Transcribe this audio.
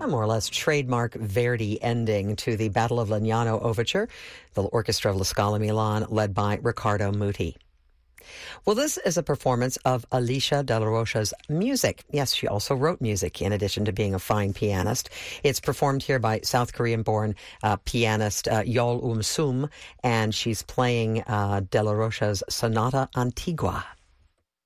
a more or less trademark Verdi ending to the Battle of Legnano overture, the Orchestra of La Scala Milan, led by Riccardo Muti. Well, this is a performance of Alicia Della Rocha's music. Yes, she also wrote music in addition to being a fine pianist. It's performed here by South Korean-born pianist Yeol Sum, and she's playing Della Rocha's Sonata Antigua.